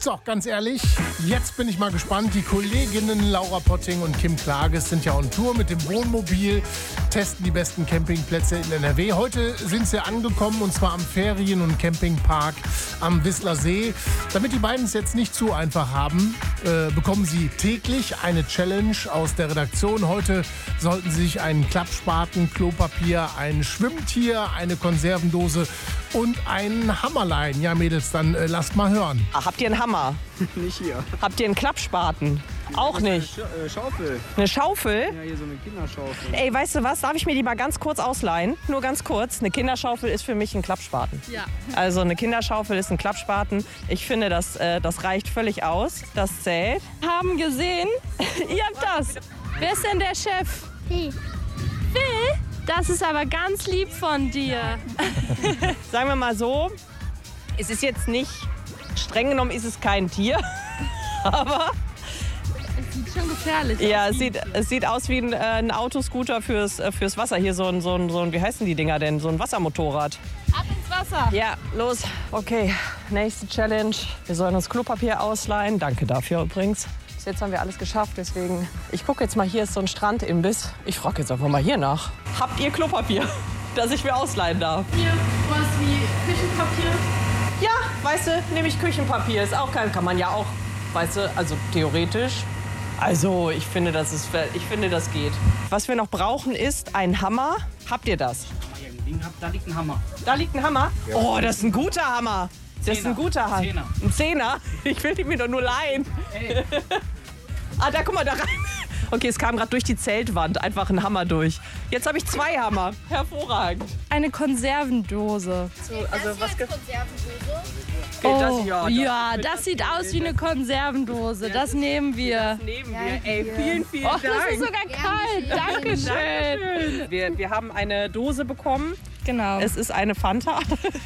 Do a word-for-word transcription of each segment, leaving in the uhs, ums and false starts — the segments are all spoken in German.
So, ganz ehrlich, jetzt bin ich mal gespannt. Die Kolleginnen Laura Potting und Kim Klages sind ja on Tour mit dem Wohnmobil, testen die besten Campingplätze in N R W. Heute sind sie angekommen, und zwar am Ferien- und Campingpark am Whistler See. Damit die beiden es jetzt nicht zu einfach haben, äh, bekommen sie täglich eine Challenge aus der Redaktion. Heute sollten sie sich einen Klappspaten, Klopapier, ein Schwimmtier, eine Konservendose und ein Hammer leihen. Ja, Mädels, dann äh, lasst mal hören. Ah, habt ihr einen Hammer? Nicht hier. Habt ihr einen Klappspaten? Auch nicht. Eine Sch äh, Schaufel. Eine Schaufel? Ja, hier so eine Kinderschaufel. Ey, weißt du was? Darf ich mir die mal ganz kurz ausleihen? Nur ganz kurz. Eine Kinderschaufel ist für mich ein Klappspaten. Ja. Also eine Kinderschaufel ist ein Klappspaten. Ich finde, das, äh, das reicht völlig aus. Das zählt. Haben gesehen, ihr habt das. Wer ist denn der Chef? Hey. Phil? Das ist aber ganz lieb von dir. Sagen wir mal so, es ist jetzt nicht, streng genommen ist es kein Tier, aber Es sieht schon gefährlich ja, aus. es sieht, es sieht aus wie ein, äh, ein Autoscooter fürs, äh, fürs Wasser. Hier so ein, so, ein, so ein, wie heißen die Dinger denn? So ein Wassermotorrad. Ab ins Wasser. Ja, los. Okay, nächste Challenge. Wir sollen uns Klopapier ausleihen. Danke dafür übrigens. Bis jetzt haben wir alles geschafft, deswegen... Ich gucke jetzt mal, hier ist so ein Strandimbiss. Ich frage jetzt einfach mal hier nach. Habt ihr Klopapier, das ich mir ausleihen darf? Hier was wie Küchenpapier. Ja, weißt du, nehme ich Küchenpapier. Ist auch kein... Kann man ja auch, weißt du, also theoretisch. Also, ich finde, das ist, ich finde, das geht. Was wir noch brauchen, ist ein Hammer. Habt ihr das? Da liegt ein Hammer. Da liegt ein Hammer. Oh, das ist ein guter Hammer. Das ist ein guter Hammer. Zehner. Ein Zehner? Ich will ihn mir doch nur leihen. Hey. Ah, da, guck mal, da rein. Okay, es kam gerade durch die Zeltwand einfach ein Hammer durch. Jetzt habe ich zwei Hammer. Hervorragend. Eine Konservendose. Also, was ge- Konservendose. geht das? Oh, Ja, ja, das sieht aus wie eine Konservendose. Das nehmen wir. nehmen wir. Ey, vielen, vielen Oh, das ist Dank. sogar kalt. Dankeschön. Wir, wir haben eine Dose bekommen. Genau. Es ist eine Fanta.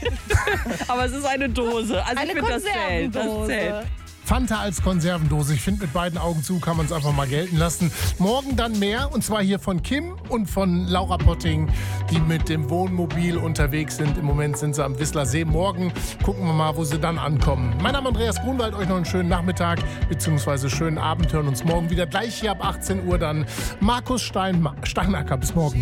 Aber es ist eine Dose. Also Eine ich finde, das zählt. Das Konservendose. zählt. Fanta als Konservendose. Ich finde, mit beiden Augen zu kann man es einfach mal gelten lassen. Morgen dann mehr, und zwar hier von Kim und von Laura Potting, die mit dem Wohnmobil unterwegs sind. Im Moment sind sie am Whistler See. Morgen gucken wir mal, wo sie dann ankommen. Mein Name ist Andreas Grunwald. Euch noch einen schönen Nachmittag bzw. schönen Abend. Hören uns morgen wieder gleich hier ab achtzehn Uhr dann. Markus Stein Steinacker. Bis morgen.